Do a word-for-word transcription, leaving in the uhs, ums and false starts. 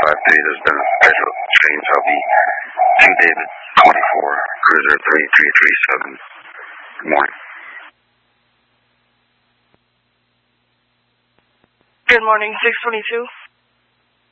five three, there's been a schedule change. I'll be two David twenty-four, cruiser three three three seven. Good morning. Good morning, six twenty-two.